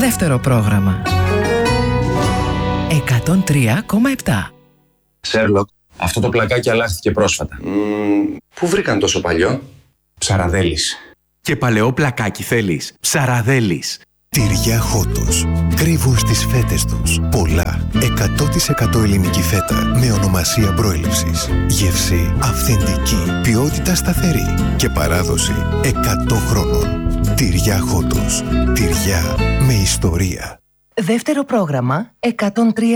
Δεύτερο πρόγραμμα. 103,7. Σέρλοκ, αυτό το πλακάκι αλλάχθηκε πρόσφατα. Πού βρήκαν τόσο παλιό? Ψαραδέλης. Και παλαιό πλακάκι θέλεις? Ψαραδέλης. Τυριά Χότος. Κρύβουν στις φέτες τους πολλά 100% ελληνική φέτα με ονομασία προέλευσης. Γεύση αυθεντική, ποιότητα σταθερή και παράδοση 100 χρόνων. Τυριά Χότος. Τυριά με ιστορία. Δεύτερο πρόγραμμα 103,7.